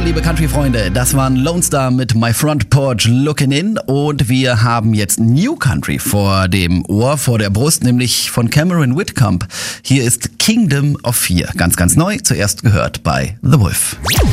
liebe Country-Freunde, das waren Lone Star mit My Front Porch Looking In und wir haben jetzt New Country vor dem Ohr, vor der Brust, nämlich von Cameron Whitcomb. Hier ist Kingdom of Fear, ganz, ganz neu, zuerst gehört bei The Wolf.